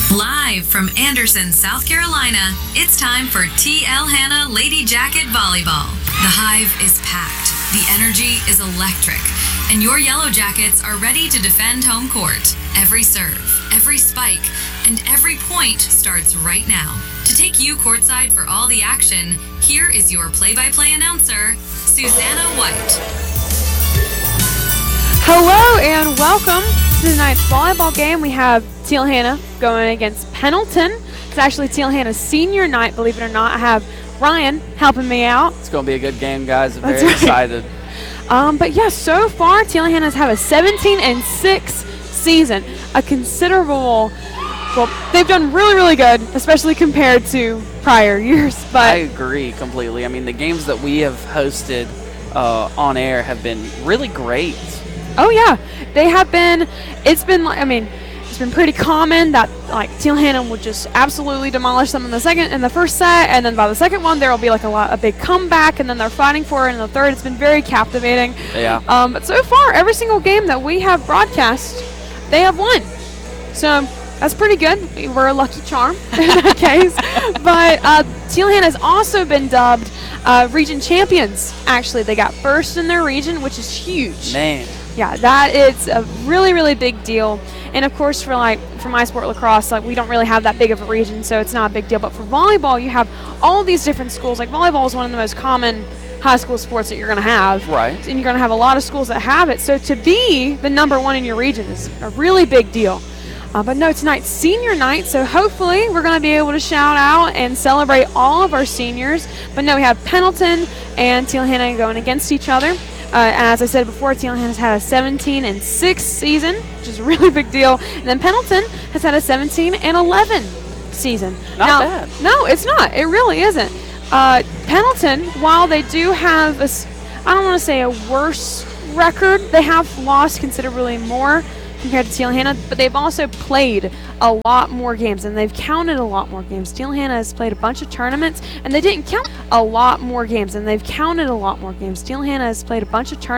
Live from Anderson, South Carolina, it's time for TL Hanna Lady Jacket Volleyball. The Hive is packed, the energy is electric, and your Yellow Jackets are ready to defend home court. Every serve, every spike, and every point starts right now. To take you courtside for all the action, here is your play-by-play announcer, Susanna White. Hello and welcome to tonight's volleyball game. We have TL Hanna going against Pendleton. It's actually TL Hanna's senior night, believe it or not. I have Ryan helping me out. It's going to be a good game, guys. I'm very excited. But yeah, so far TL Hanna's have a 17-6 season. A considerable, well, they've done really, really good, especially compared to prior years. But I agree completely. I mean, the games that we have hosted on air have been really great. Oh yeah, they have been. It's been pretty common that like TL Hanna will just absolutely demolish them in the first set, and then by the second one there will be like a big comeback, and then they're fighting for it in the third. It's been very captivating. Yeah. But so far, every single game that we have broadcast, they have won. So that's pretty good. We're a lucky charm in that case. But TL Hanna has also been dubbed region champions. Actually, they got first in their region, which is huge. Man. Yeah, that is a really, really big deal. And of course, for my sport, lacrosse, like we don't really have that big of a region, so it's not a big deal. But for volleyball, you have all these different schools. Like volleyball is one of the most common high school sports that you're going to have. Right. And you're going to have a lot of schools that have it. So to be the number one in your region is a really big deal. But no, tonight's senior night, so hopefully we're going to be able to shout out and celebrate all of our seniors. But no, we have Pendleton and TL Hanna going against each other. As I said before, TL Hanna has had a 17-6 season, which is a really big deal. And then Pendleton has had a 17-11 season. Not bad. No, it's not. It really isn't. Pendleton, while they do have I don't want to say a worse record, they have lost considerably more compared to TL Hanna, but they've also played a lot more games, and they've counted a lot more games. TL Hanna has played a bunch of tournaments, and they didn't count a lot more games, and they've counted a lot more games. TL Hanna has played a bunch of tournaments.